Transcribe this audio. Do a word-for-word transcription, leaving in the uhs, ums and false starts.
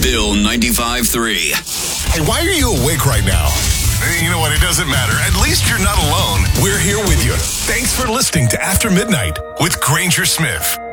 Bill ninety-five three. Hey, why are you awake right now? You know what? It doesn't matter. At least you're not alone. We're here with you. Thanks for listening to After Midnight with Granger Smith.